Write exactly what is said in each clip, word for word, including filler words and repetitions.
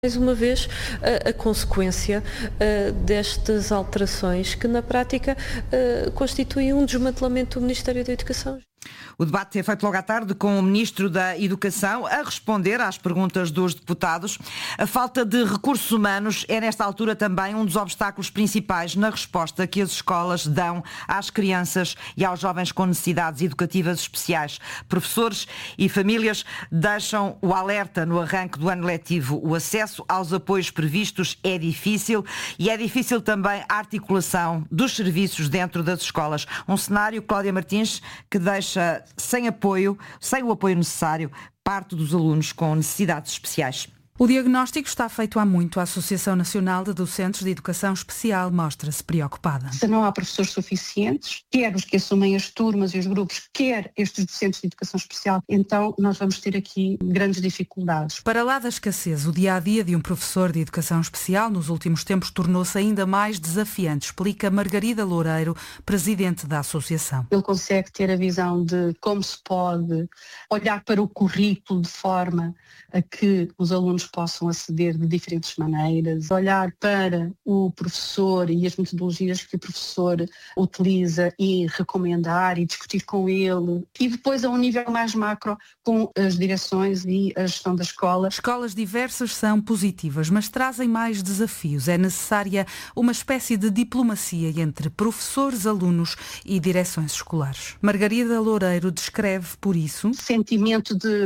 Mais uma vez, a, a consequência uh, destas alterações que, na prática, uh, constituem um desmantelamento do Ministério da Educação. O debate é feito logo à tarde com o Ministro da Educação a responder às perguntas dos deputados. A falta de recursos humanos é, nesta altura, também um dos obstáculos principais na resposta que as escolas dão às crianças e aos jovens com necessidades educativas especiais. Professores e famílias deixam o alerta no arranque do ano letivo. O acesso aos apoios previstos é difícil e é difícil também a articulação dos serviços dentro das escolas. Um cenário, Cláudia Martins, que deixa sem apoio, sem o apoio necessário, parte dos alunos com necessidades especiais. O diagnóstico está feito há muito. A Associação Nacional de Docentes de Educação Especial mostra-se preocupada. Se não há professores suficientes, quer os que assumem as turmas e os grupos, quer estes docentes de educação especial, então nós vamos ter aqui grandes dificuldades. Para lá da escassez, o dia-a-dia de um professor de educação especial nos últimos tempos tornou-se ainda mais desafiante, explica Margarida Loureiro, presidente da Associação. Ele consegue ter a visão de como se pode olhar para o currículo de forma a que os alunos possam aceder de diferentes maneiras, olhar para o professor e as metodologias que o professor utiliza e recomendar e discutir com ele, e depois a um nível mais macro com as direções e a gestão da escola. Escolas diversas são positivas, mas trazem mais desafios. É necessária uma espécie de diplomacia entre professores, alunos e direções escolares. Margarida Loureiro descreve, por isso, sentimento de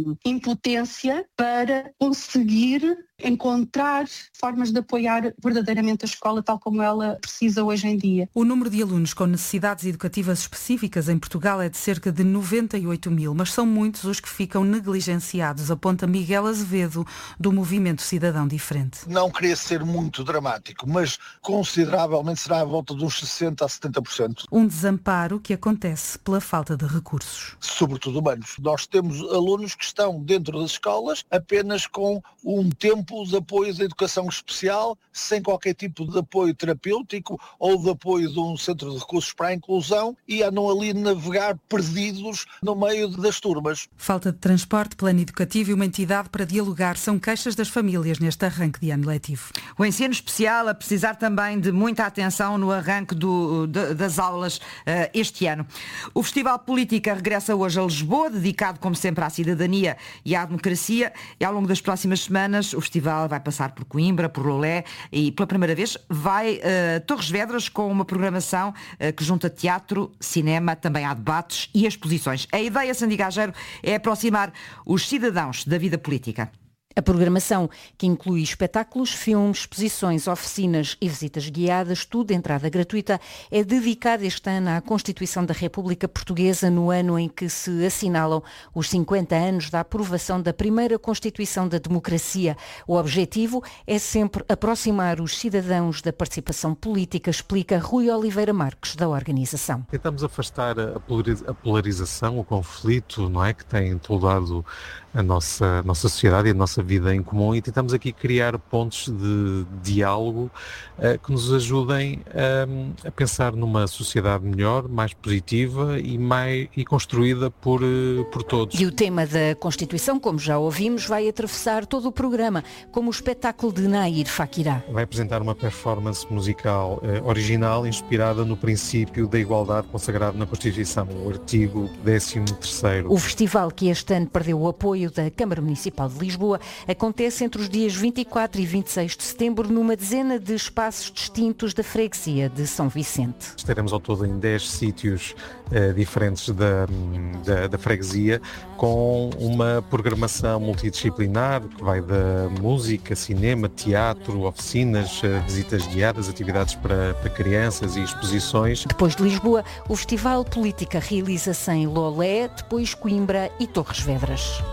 impotência para conseguir encontrar formas de apoiar verdadeiramente a escola tal como ela precisa hoje em dia. O número de alunos com necessidades educativas específicas em Portugal é de cerca de noventa e oito mil, mas são muitos os que ficam negligenciados, aponta Miguel Azevedo, do Movimento Cidadão Diferente. Não queria ser muito dramático, mas consideravelmente será à volta de uns sessenta a setenta por cento. Um desamparo que acontece pela falta de recursos. Sobretudo humanos. Nós temos alunos que estão dentro das escolas apenas com um tempo de apoio da educação especial, sem qualquer tipo de apoio terapêutico ou de apoio de um centro de recursos para a inclusão, e andam ali navegar perdidos no meio das turmas. Falta de transporte, plano educativo e uma entidade para dialogar são queixas das famílias neste arranque de ano letivo. O ensino especial a precisar também de muita atenção no arranque do, de, das aulas uh, este ano. O Festival Política regressa hoje a Lisboa, dedicado como sempre à cidadania e à democracia, e ao longo das próximas semanas o festival vai passar por Coimbra, por Lolé e pela primeira vez vai uh, Torres Vedras, com uma programação uh, que junta teatro, cinema, também há debates e exposições. A ideia, Sandy Gageiro, é aproximar os cidadãos da vida política. A programação, que inclui espetáculos, filmes, exposições, oficinas e visitas guiadas, tudo de entrada gratuita, é dedicada este ano à Constituição da República Portuguesa, no ano em que se assinalam os cinquenta anos da aprovação da primeira Constituição da democracia. O objetivo é sempre aproximar os cidadãos da participação política, explica Rui Oliveira Marques, da organização. Tentamos afastar a polarização, o conflito, não é, que tem toldado a nossa, a nossa sociedade e a nossa vida em comum, e tentamos aqui criar pontos de diálogo uh, que nos ajudem um, a pensar numa sociedade melhor, mais positiva e, mais, e construída por, uh, por todos. E o tema da Constituição, como já ouvimos, vai atravessar todo o programa, como o espetáculo de Nair Fakirá. Vai apresentar uma performance musical uh, original, inspirada no princípio da igualdade consagrado na Constituição, o artigo décimo terceiro. O festival, que este ano perdeu o apoio da Câmara Municipal de Lisboa, acontece entre os dias vinte e quatro e vinte e seis de setembro numa dezena de espaços distintos da freguesia de São Vicente. Estaremos ao todo em dez sítios uh, diferentes da, da, da freguesia, com uma programação multidisciplinar que vai da música, cinema, teatro, oficinas, uh, visitas guiadas, atividades para, para crianças e exposições. Depois de Lisboa, o Festival Política realiza-se em Lolé, depois Coimbra e Torres Vedras.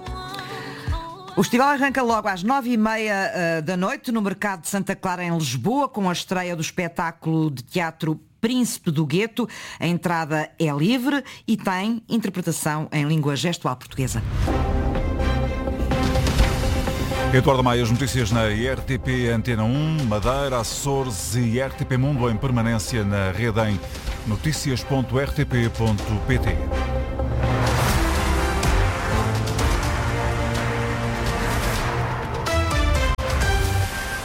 O festival arranca logo às nove e meia uh, da noite no Mercado de Santa Clara, em Lisboa, com a estreia do espetáculo de teatro Príncipe do Gueto. A entrada é livre e tem interpretação em língua gestual portuguesa. Eduardo Maia, as notícias na R T P Antena um, Madeira, Açores e R T P Mundo em permanência na rede em notícias ponto r t p ponto p t.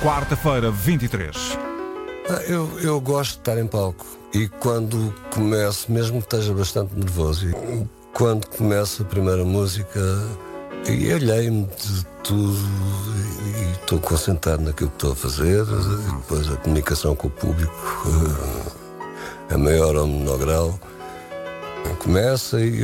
quarta-feira, vinte e três. Eu, eu gosto de estar em palco e quando começo, mesmo que esteja bastante nervoso, e quando começo a primeira música, e olhei-me de tudo e estou concentrado naquilo que estou a fazer, e depois a comunicação com o público, a maior ou menor grau, começa e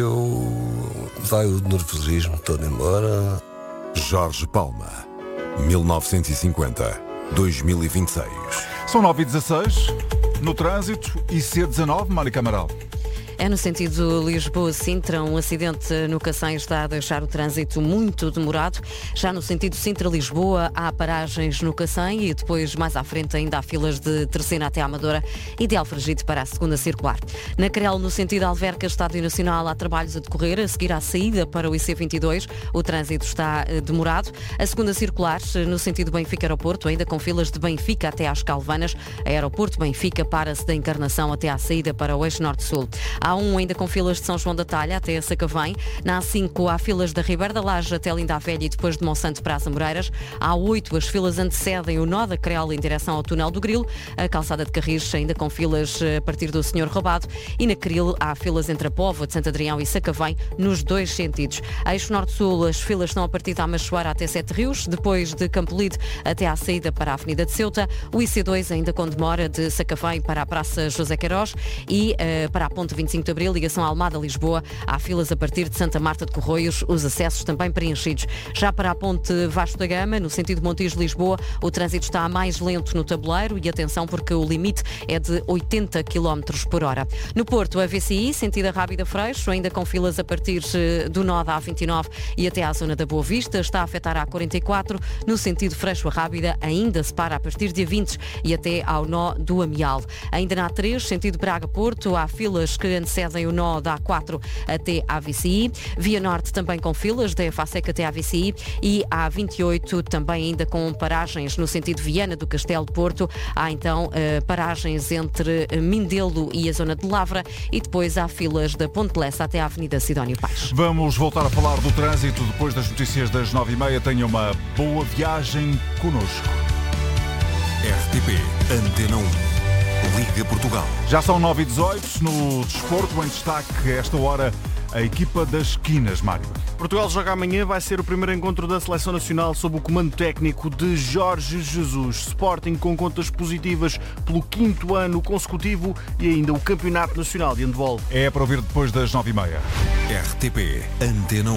eu vai o nervosismo todo embora. Jorge Palma, mil novecentos e cinquenta a dois mil e vinte e seis. São nove e dezasseis, no trânsito, I C dezenove, Mónica Amaral. É no sentido Lisboa-Sintra, um acidente no Cacém está a deixar o trânsito muito demorado. Já no sentido Sintra-Lisboa há paragens no Cacém e depois mais à frente ainda há filas de Terceira até à Amadora e de Alfragide para a segunda circular. Na Crel, no sentido Alverca, Estádio Nacional, há trabalhos a decorrer. A seguir à saída para o I C vinte e dois, o trânsito está demorado. A segunda circular, no sentido Benfica-Aeroporto, ainda com filas de Benfica até às Calvanas. Aeroporto Benfica para-se da Encarnação até à saída para o eixo Norte-Sul. A um ainda com filas de São João da Talha até a Sacavém. Na A cinco há filas da Ribeira da Laje até Linda a Velha e depois de Monsanto para as Amoreiras. A oito as filas antecedem o nó da Crel em direção ao túnel do Grilo. A calçada de Carris ainda com filas a partir do Senhor Roubado. E na Cril há filas entre a Póvoa de Santo Adrião e Sacavém nos dois sentidos. A eixo Norte-Sul as filas estão a partir da Amachoara até Sete Rios, depois de Campolide até à saída para a Avenida de Ceuta. O I C dois ainda com demora de Sacavém para a Praça José Queiroz e uh, para a Ponte vinte e cinco de Abril, ligação Almada-Lisboa, há filas a partir de Santa Marta de Corroios, os acessos também preenchidos. Já para a Ponte Vasco da Gama, no sentido Montijo-Lisboa, o trânsito está mais lento no tabuleiro e atenção porque o limite é de oitenta quilómetros por hora. No Porto, a V C I, sentido Rábida Freixo, ainda com filas a partir do nó da A vinte e nove e até à zona da Boa Vista, está a afetar a A quarenta e quatro, no sentido Freixo-Rábida, ainda se para a partir de A vinte e até ao nó do Amial. Ainda na A três, sentido Braga-Porto, há filas que antecedem o nó da A quatro até à V C I. Via Norte também com filas, da Faseca até à V C I. E a A vinte e oito também ainda com paragens no sentido Viana do Castelo de Porto. Há então paragens entre Mindelo e a zona de Lavra e depois há filas da Ponte Lessa até à Avenida Sidónio Pais. Vamos voltar a falar do trânsito depois das notícias das nove e meia. Tenha uma boa viagem connosco. R T P Antena um. Liga Portugal. Já são nove e dezoito, no desporto em destaque a esta hora a equipa das esquinas, Mário. Portugal joga amanhã, vai ser o primeiro encontro da Seleção Nacional sob o comando técnico de Jorge Jesus. Sporting com contas positivas pelo quinto ano consecutivo e ainda o Campeonato Nacional de Handball. É para ouvir depois das nove e meia. R T P Antena um.